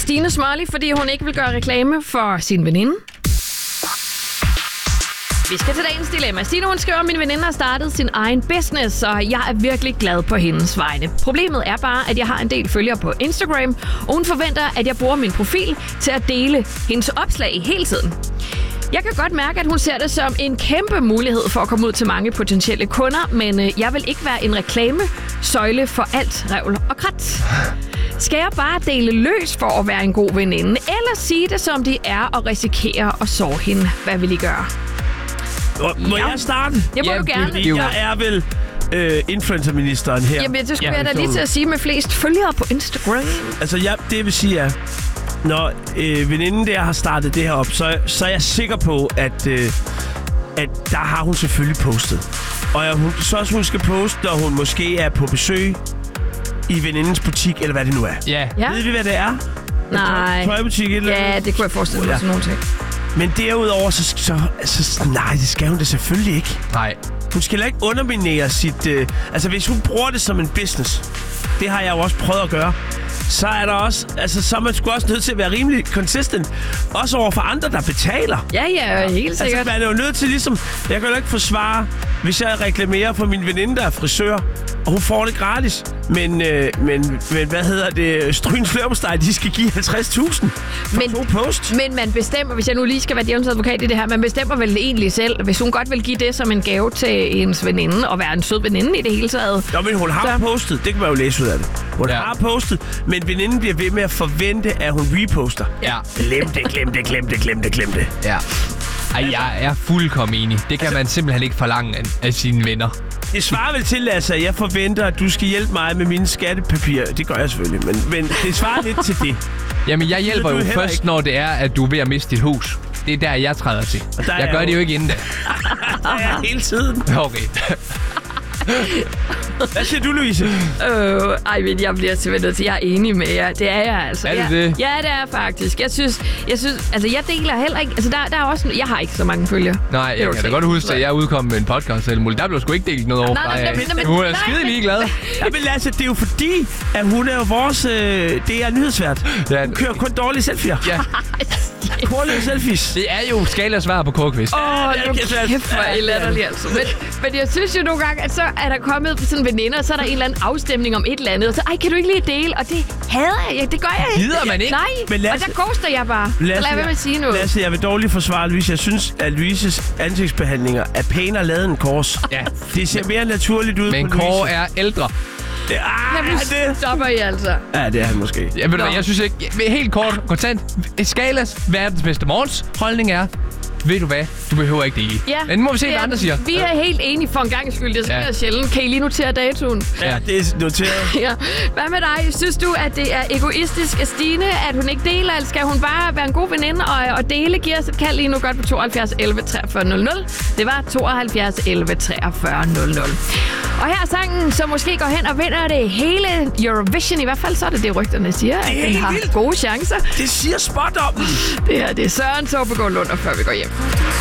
Stine smålig, fordi hun ikke vil gøre reklame for sin veninde. Vi skal til dagens dilemma. Stine, hun skriver, at min veninde har startet sin egen business, og jeg er virkelig glad på hendes vegne. Problemet er bare, at jeg har en del følgere på Instagram, og hun forventer, at jeg bruger min profil til at dele hendes opslag hele tiden. Jeg kan godt mærke, at hun ser det som en kæmpe mulighed for at komme ud til mange potentielle kunder, men jeg vil ikke være en reklamesøjle for alt revl og krat. Skal jeg bare dele løs for at være en god veninde, eller sige det som det er og risikere at såre hende? Hvad vil I gøre? Må jeg starte? Det må du gerne. Jeg er vel influencerministeren her. Jamen, det skulle jeg da lige til at sige med flest følgere på Instagram. Altså, det vil sige, at når veninden der har startet det her op, så er jeg sikker på, at der har hun selvfølgelig postet. Og hun skal poste, når hun måske er på besøg i venindens butik, eller hvad det nu er. Ja. Ved vi, hvad det er? Nej. Tøjbutik eller Ja, det kunne jeg forestille mig sådan nogle ting. Men derudover, så nej, det skal hun da selvfølgelig ikke. Nej. Hun skal ikke underminere sit... altså, hvis hun bruger det som en business, det har jeg jo også prøvet at gøre, så er der også... Altså, så er man sgu også nødt til at være rimelig consistent. Også over for andre, der betaler. Ja, helt sikkert. Altså, man er jo nødt til ligesom... Jeg kan jo ikke forsvare, hvis jeg reklamerer for min veninde, der er frisør, og hun får det gratis. Men hvad hedder det? Strygens Flømsteg, de skal give 50.000 for 2 post. Men man bestemmer, hvis jeg nu lige skal være djævelens advokat i det her, man bestemmer vel egentlig selv, hvis hun godt vil give det som en gave til ens veninde, og være en sød veninde i det hele taget. Jo, men hun har postet. Det kan man jo læse ud af det. Hun har postet, men veninden bliver ved med at forvente, at hun reposter. Ja. Glem det. Ja. Ej, jeg er fuldkommen enig. Det kan man simpelthen ikke forlange af sine venner. Det svarer vel til, altså, at jeg forventer, at du skal hjælpe mig med mine skattepapirer. Det gør jeg selvfølgelig, men det svarer lidt til det. Jamen, jeg hjælper jo først, ikke, når det er, at du er ved at miste dit hus. Det er der, jeg træder til. Jeg gør det jo ikke inden da. Der er jeg hele tiden. Okay. Hvad siger du, Louise? Men jeg bliver simpelthen nødt til, jeg er enig med jer. Det er jeg altså. Er det? Ja, det er faktisk. Jeg synes, altså jeg deler heller ikke, altså der er også, jeg har ikke så mange følgere. Nej, jeg kan da godt huske, at jeg udkom med en podcast eller muligt. Der blev sgu ikke delt noget over fra. Hun er skide ligeglad. Men Lasse, det er jo fordi, at hun er jo vores, det er nyhedsvært. Hun kører kun dårlige selfies. Ja. Korlige selfies. Det er jo Skalas svar på Kårkvist. Kæft, hvor er I latterlig, altså. Men jeg synes jo nogle gange, at så er der kommet sådan veninder, og så er der en eller anden afstemning om et eller andet, og så, kan du ikke lige dele? Og det hader jeg. Det gør jeg ikke. Gider man ikke? Nej, men Lasse, og der ghoster jeg bare. Så lad være med at sige noget. Lasse, jeg vil dårligt forsvare Louise. Jeg synes, at Louises ansigtsbehandlinger er pænere lavet end Kåres. Ja. Det ser mere naturligt ud. Men Kåre er ældre. Det stopper I altså. Ja, det er han måske. Ja, ved du hvad, jeg synes ikke... Helt kort, kontant. Skalas verdens bedste morgens holdning er... Ved du hvad? Du behøver ikke dele. Ja, men nu må vi se, hvad andre siger. Vi er helt enige for en gang skyld. Det sker sjældent. Kan I lige notere datoen? Ja, det er noteret. Ja. Hvad med dig? Synes du, at det er egoistisk af Stine, at hun ikke deler, eller skal hun bare være en god veninde og dele? Giv os et kald lige nu godt på 72 11 43 00. Det var 72 11 43 00. Og her er sangen, som måske går hen og vinder det hele Eurovision. I hvert fald så er det rygterne siger, at den har gode chancer. Det siger spot om. Det her, det er Søren Tåbegaard Lund, og før vi går hjem.